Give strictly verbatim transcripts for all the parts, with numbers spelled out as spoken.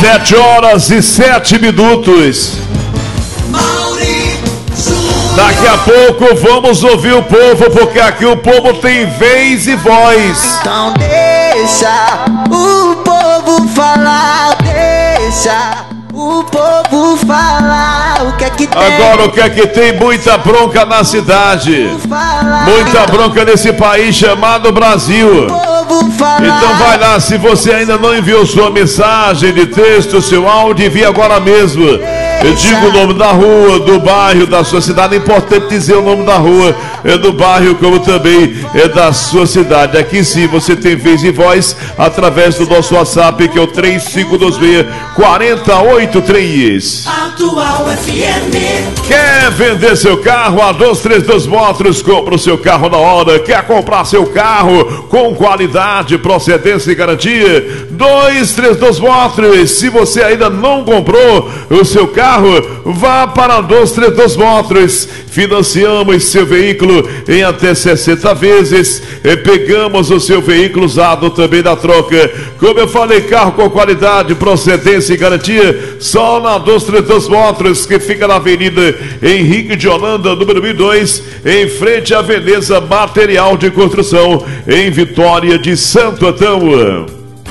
Sete horas e sete minutos. Daqui a pouco vamos ouvir o povo, porque aqui o povo tem vez e voz. Então deixa o povo falar, deixa o povo falar o que é que tem. Agora o que é que tem? Muita bronca na cidade, muita bronca nesse país chamado Brasil. Então vai lá, se você ainda não enviou sua mensagem de texto, seu áudio, envia agora mesmo. Eu digo o nome da rua, do bairro, da sua cidade. É importante dizer o nome da rua, é do bairro, como também é da sua cidade. Aqui sim você tem vez e voz através do nosso WhatsApp, que é o três cinco dois seis, quatro oito três. Atual F M. Quer vender seu carro? A dois três dois Motors compra o seu carro na hora. Quer comprar seu carro com qualidade, procedência e garantia? dois três dois Motors. Se você ainda não comprou o seu carro, vá para a dois três dois Motors. Financiamos seu veículo em até sessenta vezes. E pegamos o seu veículo usado também da troca. Como eu falei, carro com qualidade, procedência e garantia, só na dois três dois Motors, que fica na Avenida Henrique de Holanda, número mil e dois, em frente à Veneza Material de Construção, em Vitória de Santo Antão.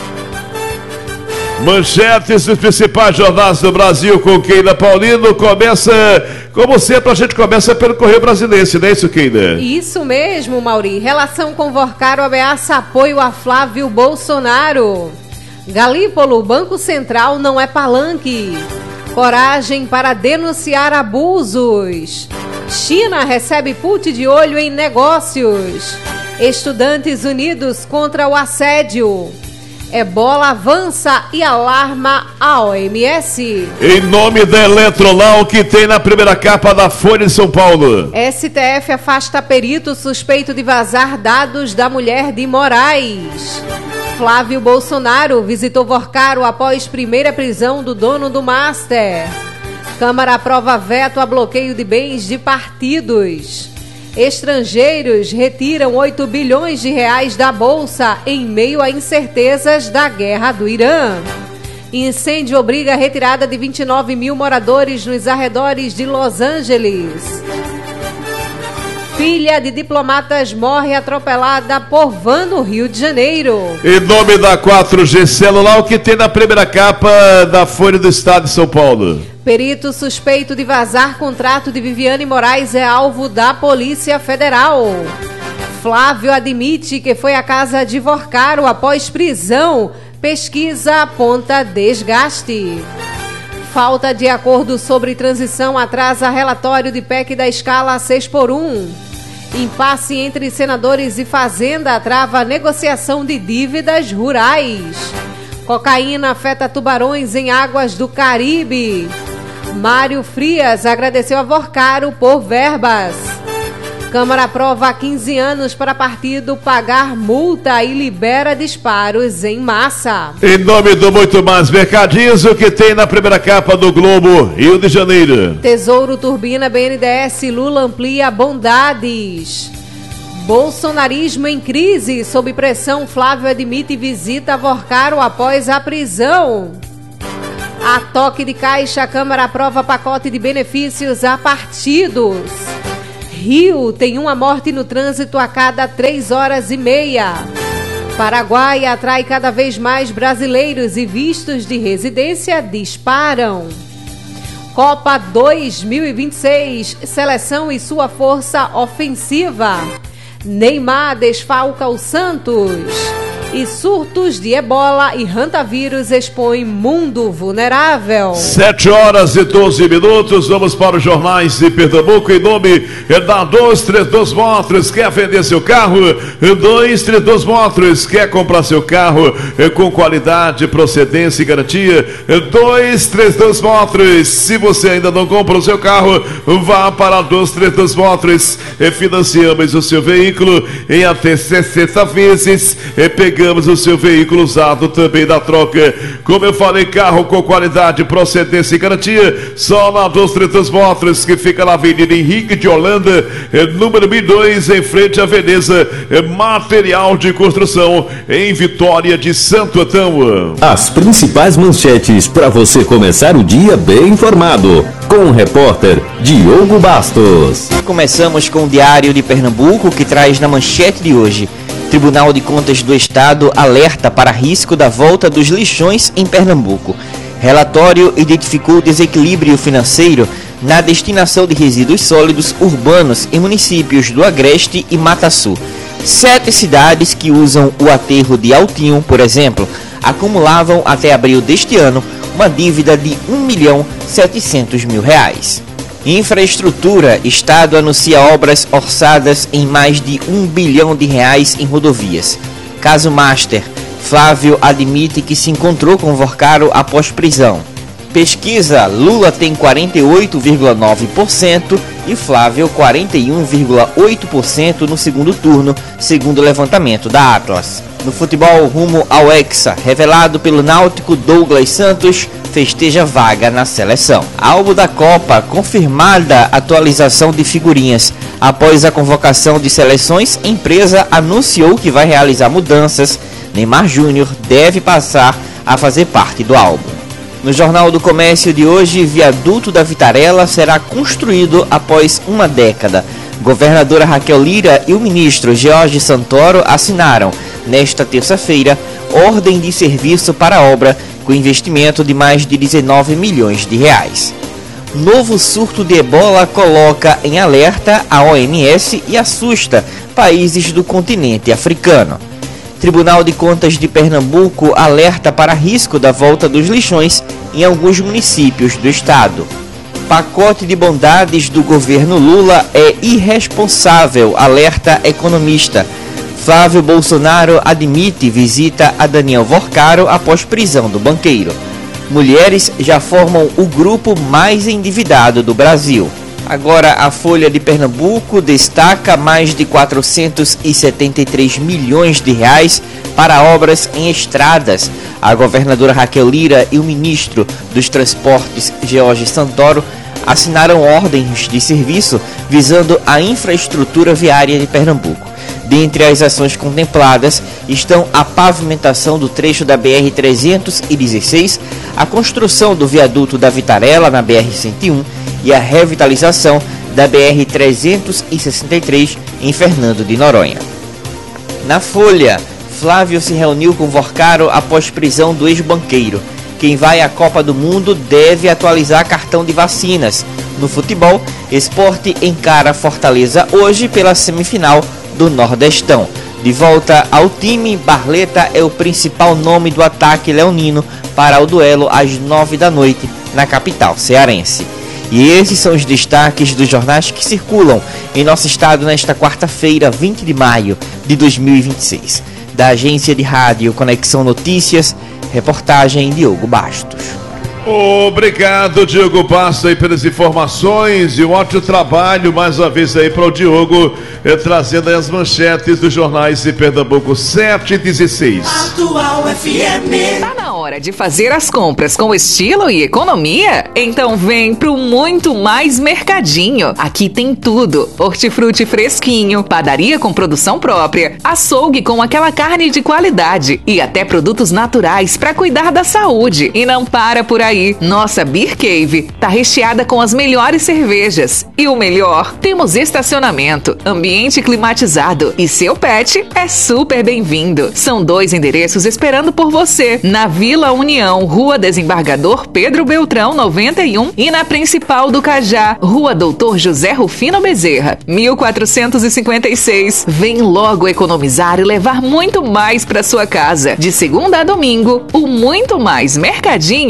Manchetes dos principais jornais do Brasil com Keila Paulino. Começa, como sempre, a gente começa pelo Correio Brasilense, não é isso, Keila? Isso mesmo, Mauri. Relação com Vorcaro ameaça apoio a Flávio Bolsonaro. Galípolo, Banco Central não é palanque. Coragem para denunciar abusos. China recebe put de olho em negócios. Estudantes unidos contra o assédio. Ebola avança e alarma a O M S. Em nome da Eletrolau, que tem na primeira capa da Folha de São Paulo. S T F afasta perito suspeito de vazar dados da mulher de Moraes. Flávio Bolsonaro visitou Vorcaro após primeira prisão do dono do Master. Câmara aprova veto a bloqueio de bens de partidos. Estrangeiros retiram oito bilhões de reais da Bolsa em meio a incertezas da guerra do Irã. Incêndio obriga a retirada de vinte e nove mil moradores nos arredores de Los Angeles. Filha de diplomatas morre atropelada por van no Rio de Janeiro. Em nome da quatro G Celular, o que tem na primeira capa da Folha do Estado de São Paulo. Perito suspeito de vazar contrato de Viviane Moraes é alvo da Polícia Federal. Flávio admite que foi à casa de Vorcaro após prisão. Pesquisa aponta desgaste. Falta de acordo sobre transição atrasa relatório de P E C da escala seis por um. Impasse entre senadores e Fazenda trava a negociação de dívidas rurais. Cocaína afeta tubarões em águas do Caribe. Mário Frias agradeceu a Vorcaro por verbas. Câmara aprova há quinze anos para partido pagar multa e libera disparos em massa. Em nome do Muito Mais Mercadinhos, o que tem na primeira capa do Globo, Rio de Janeiro. Tesouro turbina B N D E S, Lula amplia bondades. Bolsonarismo em crise, sob pressão, Flávio admite visita a Vorcaro após a prisão. A toque de caixa, a Câmara aprova pacote de benefícios a partidos. Rio tem uma morte no trânsito a cada três horas e meia. Paraguai atrai cada vez mais brasileiros e vistos de residência disparam. Copa dois mil e vinte e seis, seleção e sua força ofensiva. Neymar desfalca o Santos. E surtos de ebola e hantavírus expõem mundo vulnerável. Sete horas e doze minutos, vamos para os jornais de Pernambuco. Em nome da dois três dois Motors. Quer vender seu carro? dois três dois Motors. Quer comprar seu carro com qualidade, procedência e garantia? dois três dois Motors. Se você ainda não comprou o seu carro, vá para dois três dois Motors. Financiamos o seu veículo em até sessenta vezes. Pegamos pegamos o seu veículo usado também da troca. Como eu falei, carro com qualidade, procedência e garantia, só na Dos Tretas Motors, que fica na Avenida Henrique de Holanda, número mil e dois, em frente à Veneza, material de construção, em Vitória de Santo Antão. As principais manchetes para você começar o dia bem informado, com o repórter Diogo Bastos. Começamos com o Diário de Pernambuco, que traz na manchete de hoje: Tribunal de Contas do Estado alerta para risco da volta dos lixões em Pernambuco. Relatório identificou desequilíbrio financeiro na destinação de resíduos sólidos urbanos em municípios do Agreste e Mataçu. Sete cidades que usam o aterro de Altinho, por exemplo, acumulavam até abril deste ano uma dívida de um milhão e setecentos mil reais. Infraestrutura. Estado anuncia obras orçadas em mais de um bilhão de reais em rodovias. Caso Master. Flávio admite que se encontrou com Vorcaro após prisão. Pesquisa. Lula tem quarenta e oito vírgula nove por cento e Flávio quarenta e um vírgula oito por cento no segundo turno, segundo o levantamento da Atlas. No futebol, rumo ao Hexa, revelado pelo Náutico, Douglas Santos festeja vaga na seleção. Álbum da Copa, confirmada atualização de figurinhas. Após a convocação de seleções, a empresa anunciou que vai realizar mudanças. Neymar Júnior deve passar a fazer parte do álbum. No Jornal do Comércio de hoje, viaduto da Vitarella será construído após uma década. Governadora Raquel Lira e o ministro Jorge Santoro assinaram, nesta terça-feira, ordem de serviço para a obra, com investimento de mais de dezenove milhões de reais. Novo surto de ebola coloca em alerta a O M S e assusta países do continente africano. Tribunal de Contas de Pernambuco alerta para risco da volta dos lixões em alguns municípios do estado. Pacote de bondades do governo Lula é irresponsável, alerta economista. Flávio Bolsonaro admite visita a Daniel Vorcaro após prisão do banqueiro. Mulheres já formam o grupo mais endividado do Brasil. Agora, a Folha de Pernambuco destaca mais de quatrocentos e setenta e três milhões de reais para obras em estradas. A governadora Raquel Lira e o ministro dos Transportes, Jorge Santoro, assinaram ordens de serviço visando a infraestrutura viária de Pernambuco. Dentre as ações contempladas estão a pavimentação do trecho da B R trezentos e dezesseis, a construção do viaduto da Vitarella na B R cento e um e a revitalização da B R trezentos e sessenta e três em Fernando de Noronha. Na Folha, Flávio se reuniu com Vorcaro após prisão do ex-banqueiro. Quem vai à Copa do Mundo deve atualizar cartão de vacinas. No futebol, Sport encara Fortaleza hoje pela semifinal do Nordestão. De volta ao time, Barleta é o principal nome do ataque leonino para o duelo às nove da noite na capital cearense. E esses são os destaques dos jornais que circulam em nosso estado nesta quarta-feira, vinte de maio de dois mil e vinte e seis. Da agência de rádio Conexão Notícias, reportagem Diogo Bastos. Obrigado, Diogo Bastos, aí pelas informações e um ótimo trabalho mais uma vez aí para o Diogo, eh, trazendo aí as manchetes dos jornais de Pernambuco. Sete e dezesseis. Atual F M. Tá na hora de fazer as compras com estilo e economia? Então vem pro Muito Mais Mercadinho. Aqui tem tudo: hortifruti fresquinho, padaria com produção própria, açougue com aquela carne de qualidade e até produtos naturais para cuidar da saúde. E não para por aí. Nossa Beer Cave tá recheada com as melhores cervejas. E o melhor, temos estacionamento, ambiente climatizado e seu pet é super bem-vindo. São dois endereços esperando por você: na Vila União, Rua Desembargador Pedro Beltrão noventa e um, e na Principal do Cajá, Rua Doutor José Rufino Bezerra, mil quatrocentos e cinquenta e seis. Vem logo economizar e levar muito mais para sua casa. De segunda a domingo, o Muito Mais Mercadinho é o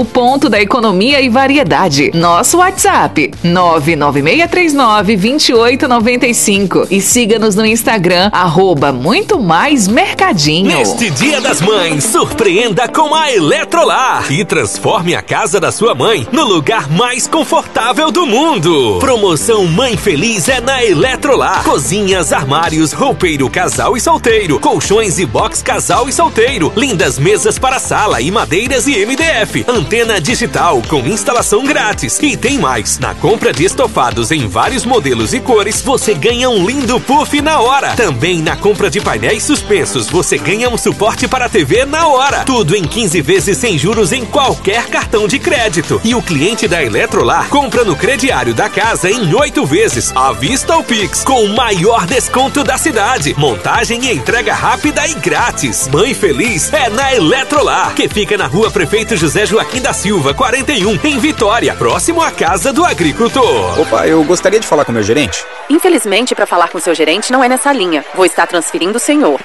ponto da economia e variedade. Nosso WhatsApp, nove nove seis três nove, dois oito nove cinco. E siga-nos no Instagram, arroba muito mais mercadinho. Neste Dia das Mães, surpreenda com a Eletrolar e transforme a casa da sua mãe no lugar mais confortável do mundo. Promoção Mãe Feliz é na Eletrolar. Cozinhas, armários, roupeiro casal e solteiro, colchões e box casal e solteiro, lindas mesas para sala e madeiras e M D F, antena digital com instalação grátis. E tem mais, na compra de estofados em vários modelos e cores, você ganha um lindo puff na hora. Também na compra de painéis suspensos, você ganha um suporte para a T V na hora. Tudo em quinze vezes sem juros em qualquer cartão de crédito. E o cliente da Eletrolar compra no crediário da casa em oito vezes, à vista ou Pix, com o maior desconto da cidade. Montagem e entrega rápida e grátis. Mãe Feliz é na Eletrolar, que fica na rua Prefeito José Joaquim da Silva, quarenta e um, em Vitória, próximo à Casa do Agricultor. Opa, eu gostaria de falar com o meu gerente. Infelizmente, para falar com seu gerente não é nessa linha. Vou estar transferindo o senhor.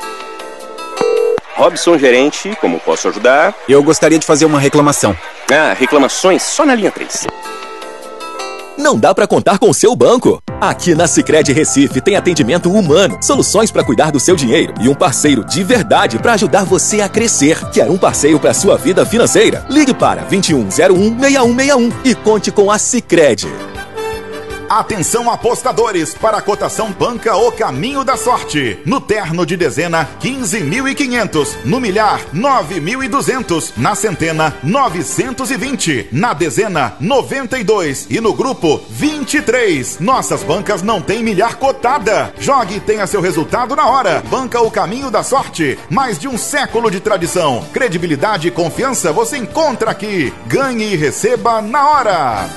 Robson, gerente, como posso ajudar? Eu gostaria de fazer uma reclamação. Ah, reclamações só na linha três. Não dá para contar com o seu banco? Aqui na Sicredi Recife tem atendimento humano, soluções para cuidar do seu dinheiro e um parceiro de verdade para ajudar você a crescer. Quer um parceiro para sua vida financeira? Ligue para vinte e um zero um, seis um seis um e conte com a Sicredi. Atenção apostadores para a cotação banca O Caminho da Sorte. No terno de dezena, quinze mil e quinhentos. No milhar, nove mil e duzentos. Na centena, novecentos e vinte. Na dezena, noventa e dois. E no grupo, vinte e três. Nossas bancas não têm milhar cotada. Jogue e tenha seu resultado na hora. Banca O Caminho da Sorte. Mais de um século de tradição. Credibilidade e confiança você encontra aqui. Ganhe e receba na hora.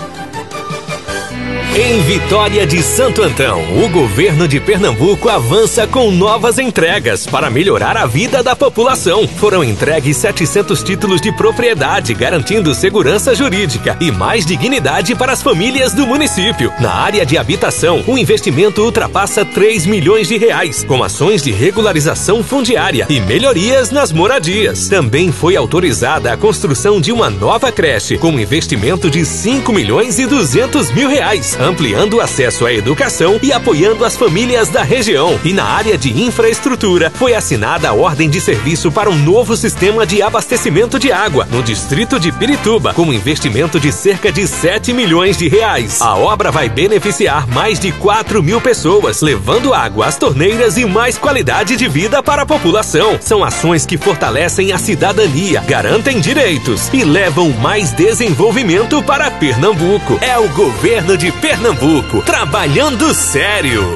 Em Vitória de Santo Antão, o governo de Pernambuco avança com novas entregas para melhorar a vida da população. Foram entregues setecentos títulos de propriedade, garantindo segurança jurídica e mais dignidade para as famílias do município. Na área de habitação, o investimento ultrapassa três milhões de reais, com ações de regularização fundiária e melhorias nas moradias. Também foi autorizada a construção de uma nova creche, com investimento de cinco milhões e duzentos mil reais, ampliando o acesso à educação e apoiando as famílias da região. E na área de infraestrutura, foi assinada a ordem de serviço para um novo sistema de abastecimento de água no distrito de Pirituba, com um investimento de cerca de sete milhões de reais. A obra vai beneficiar mais de quatro mil pessoas, levando água às torneiras e mais qualidade de vida para a população. São ações que fortalecem a cidadania, garantem direitos e levam mais desenvolvimento para Pernambuco. É o governo de Pernambuco, trabalhando sério.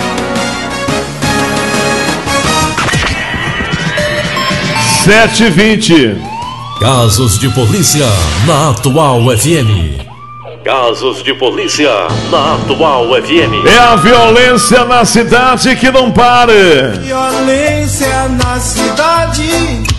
sete e vinte. Casos de polícia na Atual F M. Casos de polícia na Atual F M. É a violência na cidade que não para. Violência na cidade.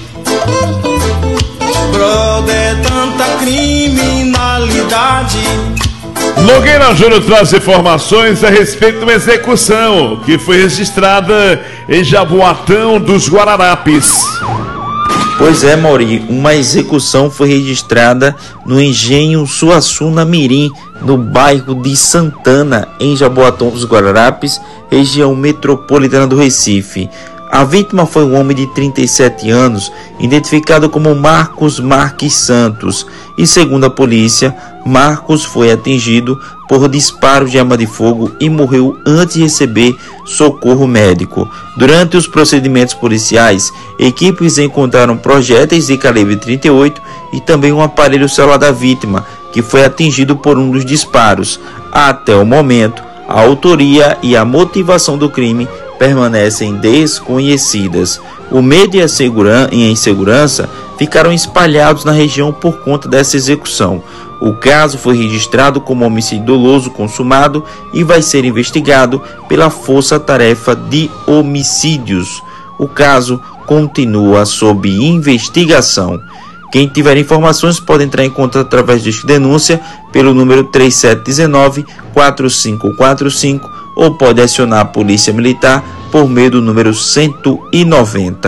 Brother, tanta criminalidade. Nogueira Júnior traz informações a respeito de uma execução que foi registrada em Jaboatão dos Guararapes. Pois é, Mauri, uma execução foi registrada no engenho Suassuna Mirim, no bairro de Santana, em Jaboatão dos Guararapes, região metropolitana do Recife. A vítima foi um homem de trinta e sete anos, identificado como Marcos Marques Santos, e segundo a polícia, Marcos foi atingido por disparos de arma de fogo e morreu antes de receber socorro médico. Durante os procedimentos policiais, equipes encontraram projéteis de calibre trinta e oito e também um aparelho celular da vítima, que foi atingido por um dos disparos. Até o momento, a autoria e a motivação do crime permanecem desconhecidas. O medo e a insegurança ficaram espalhados na região por conta dessa execução. O caso foi registrado como homicídio doloso consumado e vai ser investigado pela Força Tarefa de Homicídios. O caso continua sob investigação. Quem tiver informações pode entrar em contato através de denúncia pelo número três sete um nove, quatro cinco quatro cinco ou pode acionar a Polícia Militar por meio do número cento e noventa.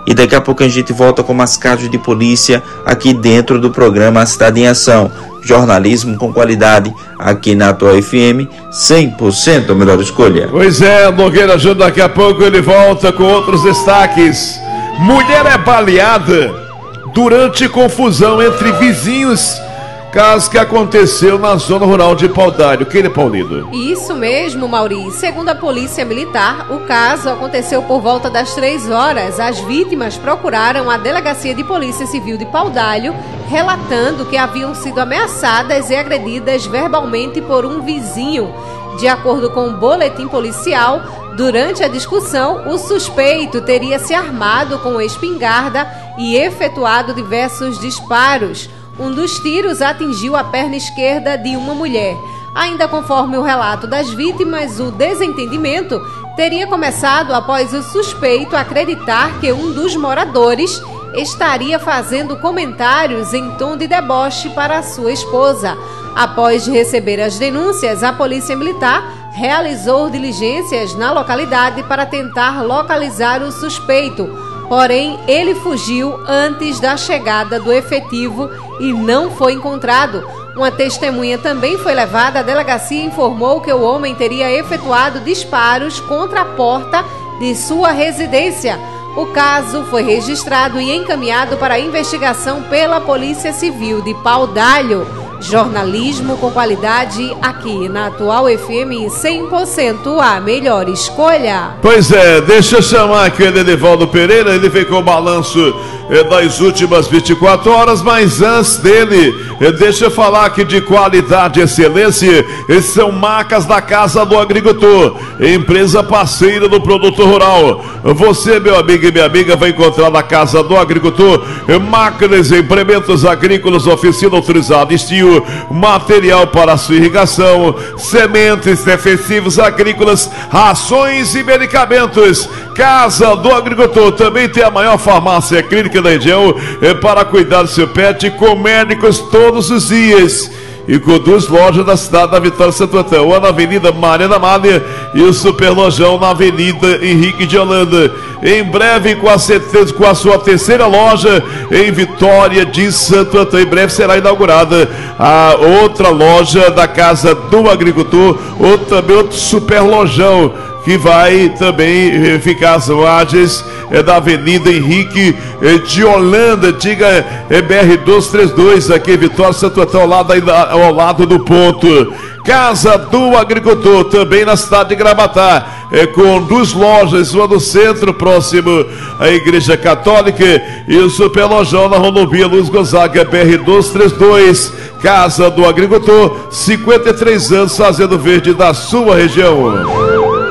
e daqui a pouco a gente volta com mais casos de polícia aqui dentro do programa Cidade em Ação. Jornalismo com qualidade aqui na Atual F M, cem por cento a melhor escolha. Pois é, Nogueira Júnior, daqui a pouco ele volta com outros destaques. Mulher é baleada durante confusão entre vizinhos. Caso que aconteceu na zona rural de Paudalho. Queira, Paulido. Isso mesmo, Mauri. Segundo a Polícia Militar, o caso aconteceu por volta das três horas. As vítimas procuraram a Delegacia de Polícia Civil de Paudalho, relatando que haviam sido ameaçadas e agredidas verbalmente por um vizinho. De acordo com o boletim policial, durante a discussão, o suspeito teria se armado com espingarda e efetuado diversos disparos. Um dos tiros atingiu a perna esquerda de uma mulher. Ainda conforme o relato das vítimas, o desentendimento teria começado após o suspeito acreditar que um dos moradores estaria fazendo comentários em tom de deboche para a sua esposa. Após receber as denúncias, a Polícia Militar realizou diligências na localidade para tentar localizar o suspeito. Porém, ele fugiu antes da chegada do efetivo e não foi encontrado. Uma testemunha também foi levada à delegacia e informou que o homem teria efetuado disparos contra a porta de sua residência. O caso foi registrado e encaminhado para a investigação pela Polícia Civil de Paudalho. Jornalismo com qualidade aqui na Atual F M, cem por cento a melhor escolha. Pois é, deixa eu chamar aqui o Edivaldo Pereira. Ele vem com o balanço é, das últimas vinte e quatro horas, mas antes dele, é, deixa eu falar aqui de qualidade e excelência. Esses são marcas da Casa do Agricultor, empresa parceira do produtor rural. Você, meu amigo e minha amiga, vai encontrar na Casa do Agricultor é, máquinas e implementos agrícolas, oficina autorizada, estilo, material para sua irrigação, sementes, defensivos agrícolas, rações e medicamentos. Casa do Agricultor também tem a maior farmácia clínica da região é, para cuidar do seu pet, com médicos todos os dias. E com duas lojas da cidade da Vitória Santo Antão, uma na Avenida Maria da Malha e o Superlojão na Avenida Henrique de Holanda. Em breve, com a, certeza, com a sua terceira loja em Vitória de Santo Antão. Em breve será inaugurada a outra loja da Casa do Agricultor, ou também outro Superlojão, que vai também ficar às margens é, da Avenida Henrique é, de Holanda, diga é, B R duzentos e trinta e dois, aqui em Vitória Santo Antão, ao lado, ao lado do ponto. Casa do Agricultor, também na cidade de Gramatá, é, com duas lojas, uma no centro, próximo à Igreja Católica, e o Superlojão na Rodovia Luiz Gonzaga, B R duzentos e trinta e dois. Casa do Agricultor, cinquenta e três anos fazendo verde da sua região.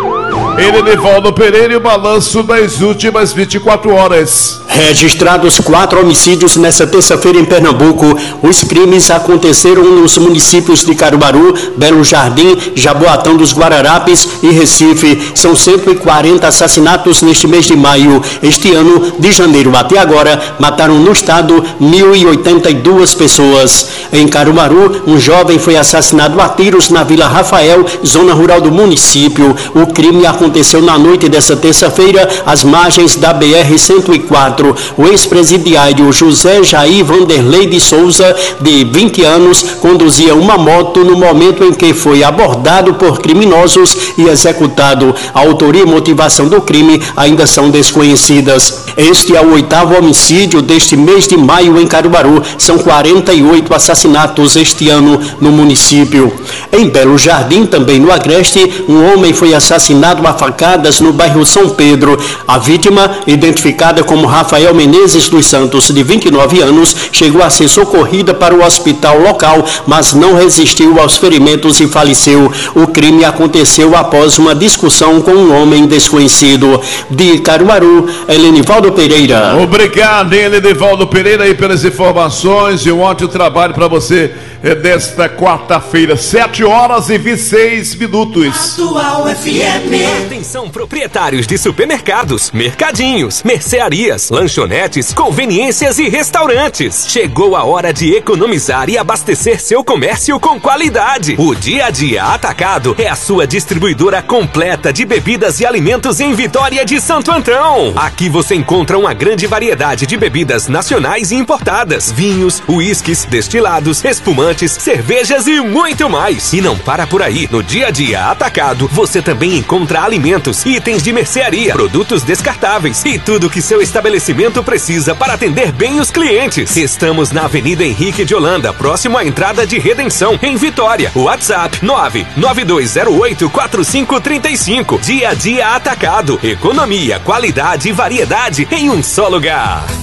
Ele, Edivaldo Pereira, e o balanço das últimas vinte e quatro horas. Registrados quatro homicídios nesta terça-feira em Pernambuco. Os crimes aconteceram nos municípios de Caruaru, Belo Jardim, Jaboatão dos Guararapes e Recife. São cento e quarenta assassinatos neste mês de maio. Este ano, de janeiro até agora, mataram no estado mil e oitenta e duas pessoas. Em Caruaru, um jovem foi assassinado a tiros na Vila Rafael, zona rural do município. O crime aconteceu na noite desta terça-feira, às margens da B R cento e quatro. O ex-presidiário José Jair Vanderlei de Souza, de vinte anos, conduzia uma moto no momento em que foi abordado por criminosos e executado. A autoria e motivação do crime ainda são desconhecidas. Este é o oitavo homicídio deste mês de maio em Caruaru. São quarenta e oito assassinatos este ano no município. Em Belo Jardim, também no Agreste, um homem foi assassinado a facadas no bairro São Pedro. A vítima, identificada como Rafael Menezes dos Santos, de vinte e nove anos, chegou a ser socorrida para o hospital local, mas não resistiu aos ferimentos e faleceu. O crime aconteceu após uma discussão com um homem desconhecido. De Caruaru, Helenivaldo Pereira. Obrigado, Helenivaldo Pereira, aí pelas informações, e um ótimo trabalho para você desta quarta-feira, sete horas e vinte e seis minutos. Atual F M. Atenção, proprietários de supermercados, mercadinhos, mercearias, lanchonetes, conveniências e restaurantes. Chegou a hora de economizar e abastecer seu comércio com qualidade. O Dia a Dia Atacado é a sua distribuidora completa de bebidas e alimentos em Vitória de Santo Antão. Aqui você encontra uma grande variedade de bebidas nacionais e importadas, vinhos, uísques, destilados, espumantes, cervejas e muito mais. E não para por aí. No Dia a Dia Atacado, você também encontra alimentos, itens de mercearia, produtos descartáveis e tudo que seu estabelecimento precisa para atender bem os clientes. Estamos na Avenida Henrique de Holanda, próximo à entrada de Redenção, em Vitória. WhatsApp nove nove dois zero oito quatro cinco três cinco. Dia a Dia Atacado. Economia, qualidade e variedade em um só lugar.